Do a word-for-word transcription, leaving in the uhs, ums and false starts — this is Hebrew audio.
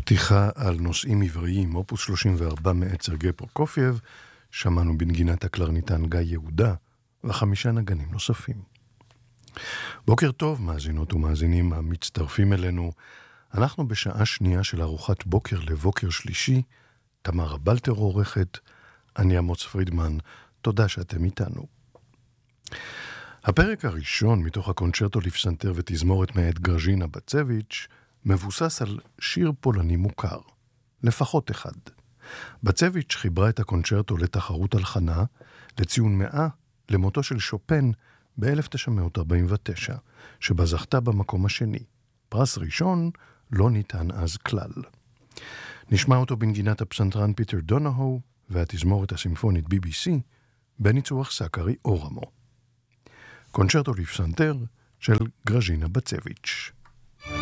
פתיחה על נושאים עבריים, אופוס שלושים וארבע מאת סרגי פרוקופייב, שמענו בנגינת הקלרניתן גיא יהודה, וחמישה נגנים נוספים. בוקר טוב, מאזינות ומאזינים המצטרפים אלינו. אנחנו בשעה שנייה של ארוחת בוקר לבוקר שלישי. תמרה בלטר עורכת, אני אמוץ פרידמן, תודה שאתם איתנו. הפרק הראשון מתוך הקונצ'רטו לפסנתר ותזמורת מאת גרז'ינה בצביץ' מבוסס על שיר פולני מוכר, לפחות אחד. בצביץ' חיברה את הקונצ'רטו לתחרות הלחנה, לציון מאה למותו של שופן ב-אלף תשע מאות ארבעים ותשע, שבה זכתה במקום השני. פרס ראשון לא ניתן אז כלל. נשמע אותו בנגינת הפסנתרן פיטר דונהו והתזמורת הסימפונית בי בי סי בניצוח סקרי אורמו. קונצ'רטו לפסנתר של גרז'ינה בצביץ'.